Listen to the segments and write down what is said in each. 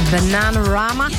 Bananarama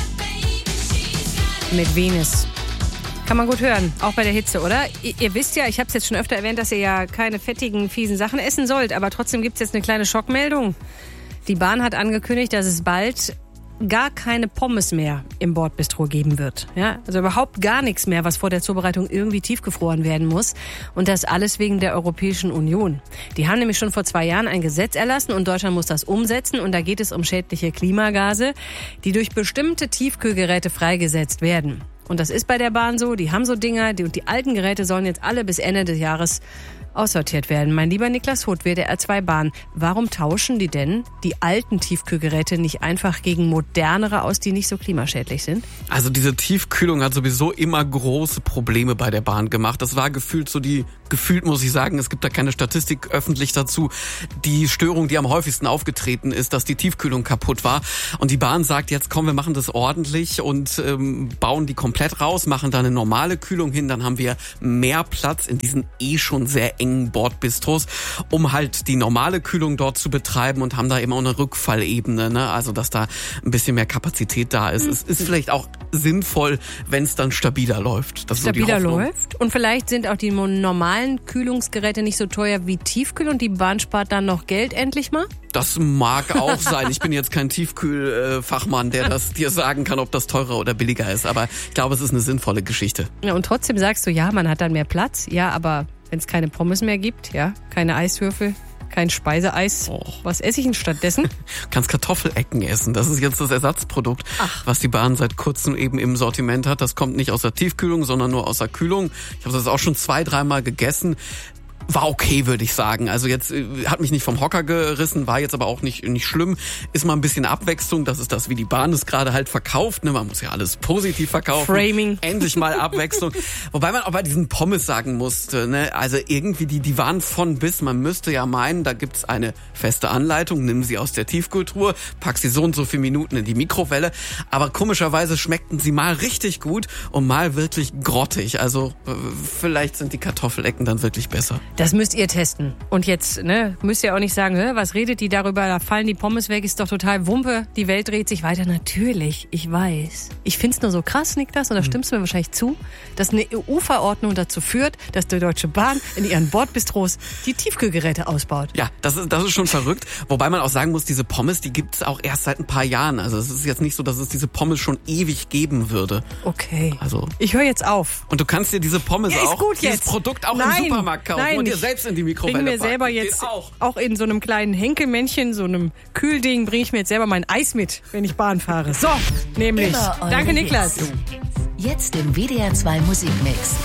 mit Venus. Kann man gut hören, auch bei der Hitze, oder? Ihr wisst ja, ich habe es jetzt schon öfter erwähnt, dass ihr ja keine fettigen, fiesen Sachen essen sollt, aber trotzdem gibt es jetzt eine kleine Schockmeldung. Die Bahn hat angekündigt, dass es bald gar keine Pommes mehr im Bordbistro geben wird. Ja, also überhaupt gar nichts mehr, was vor der Zubereitung irgendwie tiefgefroren werden muss. Und das alles wegen der Europäischen Union. Die haben nämlich schon vor 2 Jahren ein Gesetz erlassen und Deutschland muss das umsetzen. Und da geht es um schädliche Klimagase, die durch bestimmte Tiefkühlgeräte freigesetzt werden. Und das ist bei der Bahn so, die haben so Dinger, und die alten Geräte sollen jetzt alle bis Ende des Jahres aussortiert werden. Mein lieber Niklas Huth, WDR 2 Bahn, warum tauschen die denn die alten Tiefkühlgeräte nicht einfach gegen modernere aus, die nicht so klimaschädlich sind? Also diese Tiefkühlung hat sowieso immer große Probleme bei der Bahn gemacht. Das war gefühlt muss ich sagen, es gibt da keine Statistik öffentlich dazu, die Störung, die am häufigsten aufgetreten ist, dass die Tiefkühlung kaputt war. Und die Bahn sagt jetzt, komm, wir machen das ordentlich und bauen die komplett raus, machen da eine normale Kühlung hin, dann haben wir mehr Platz in diesen schon sehr engen Bordbistros, um halt die normale Kühlung dort zu betreiben und haben da eben auch eine Rückfallebene, ne? Also dass da ein bisschen mehr Kapazität da ist. Es ist vielleicht auch sinnvoll, wenn es dann stabiler läuft. Das stabiler läuft und vielleicht sind auch die normalen Kühlungsgeräte nicht so teuer wie Tiefkühl und die Bahn spart dann noch Geld endlich mal? Das mag auch sein. Ich bin jetzt kein Tiefkühlfachmann, der das dir sagen kann, ob das teurer oder billiger ist. Aber ich glaube, es ist eine sinnvolle Geschichte. Ja, und trotzdem sagst du, ja, man hat dann mehr Platz. Ja, aber wenn es keine Pommes mehr gibt, ja, keine Eiswürfel, kein Speiseeis. Was esse ich denn stattdessen? Du kannst Kartoffelecken essen. Das ist jetzt das Ersatzprodukt, was die Bahn seit kurzem eben im Sortiment hat. Das kommt nicht aus der Tiefkühlung, sondern nur aus der Kühlung. Ich habe das auch schon 2-3 Mal gegessen. War okay, würde ich sagen. Also jetzt hat mich nicht vom Hocker gerissen, war jetzt aber auch nicht schlimm. Ist mal ein bisschen Abwechslung, das ist das, wie die Bahn es gerade halt verkauft. Ne? Man muss ja alles positiv verkaufen. Framing. Endlich mal Abwechslung. Wobei man auch bei diesen Pommes sagen musste, ne? Also irgendwie die waren von bis. Man müsste ja meinen, da gibt's eine feste Anleitung. Nimm sie aus der Tiefkühltruhe, pack sie so und so viele Minuten in die Mikrowelle. Aber komischerweise schmeckten sie mal richtig gut und mal wirklich grottig. Also vielleicht sind die Kartoffelecken dann wirklich besser. Das müsst ihr testen. Und jetzt müsst ihr auch nicht sagen, was redet die darüber, da fallen die Pommes weg, ist doch total Wumpe, die Welt dreht sich weiter. Natürlich, ich weiß. Ich find's nur so krass, Niklas, und da stimmst du mir wahrscheinlich zu, dass eine EU-Verordnung dazu führt, dass die Deutsche Bahn in ihren Bordbistros die Tiefkühlgeräte ausbaut. Ja, das ist schon verrückt. Wobei man auch sagen muss, diese Pommes, die gibt's auch erst seit ein paar Jahren. Also es ist jetzt nicht so, dass es diese Pommes schon ewig geben würde. Okay. Also ich höre jetzt auf. Und du kannst dir diese Pommes dieses Produkt auch im Supermarkt kaufen. Nein, und dir selbst in die Mikrowelle bring mir selber jetzt auch in so einem kleinen Henkelmännchen, so einem Kühlding, bringe ich mir jetzt selber mein Eis mit, wenn ich Bahn fahre. So, nämlich. Danke, Niklas. Jetzt im WDR 2 Musikmix.